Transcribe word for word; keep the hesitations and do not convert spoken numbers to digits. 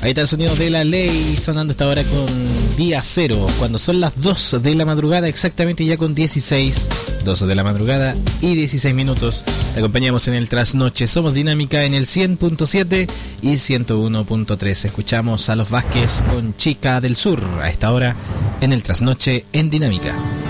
Ahí está el sonido de La Ley sonando esta hora con Día Cero, cuando son las dos de la madrugada, exactamente ya con dieciséis, doce de la madrugada y dieciséis minutos. Te acompañamos en el Trasnoche. Somos Dinámica en el cien punto siete y ciento uno punto tres. Escuchamos a Los Vázquez con Chica del Sur a esta hora en el Trasnoche en Dinámica.